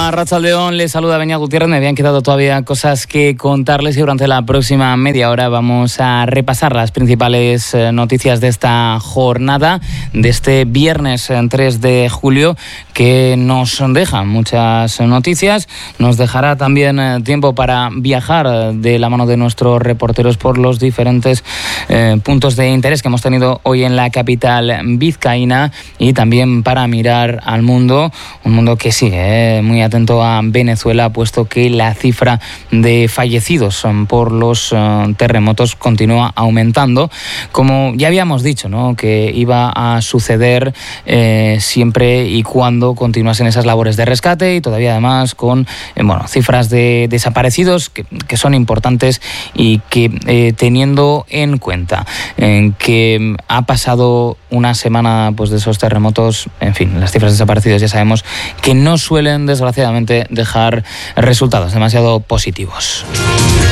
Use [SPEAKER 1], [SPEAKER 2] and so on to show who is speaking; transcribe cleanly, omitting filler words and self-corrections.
[SPEAKER 1] Arratsaldeón, les saluda Beñat Gutiérrez. Me habían quedado todavía cosas que contarles y durante la próxima media hora vamos a repasar las principales noticias de esta jornada, de este viernes 3 de julio, que nos deja muchas noticias. Nos dejará también tiempo para viajar de la mano de nuestros reporteros por los diferentes puntos de interés que hemos tenido hoy en la capital vizcaína, y también para mirar al mundo, un mundo que sigue muy atento a Venezuela, puesto que la cifra de fallecidos por los terremotos continúa aumentando, como ya habíamos dicho, ¿no?, que iba a suceder siempre y cuando continuasen esas labores de rescate, y todavía además con cifras de desaparecidos que son importantes, y que teniendo en cuenta que ha pasado una semana de esos terremotos, en fin, las cifras de desaparecidos ya sabemos que no suelen desgraciadamente dejar resultados demasiado positivos.